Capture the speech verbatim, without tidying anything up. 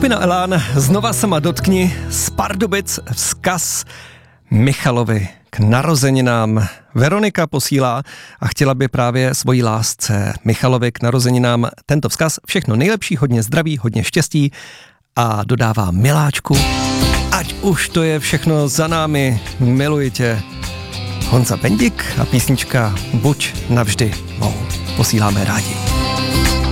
Skupina Elán, znova se ma dotkni, z Pardubic vzkaz Michalovi k narozeninám. Veronika posílá a chtěla by právě svojí lásce Michalovi k narozeninám tento vzkaz. Všechno nejlepší, hodně zdraví, hodně štěstí a dodává miláčku. Ať už to je všechno za námi, miluji tě. Honza Bendik a písnička Buď navždy mou. Posíláme rádi.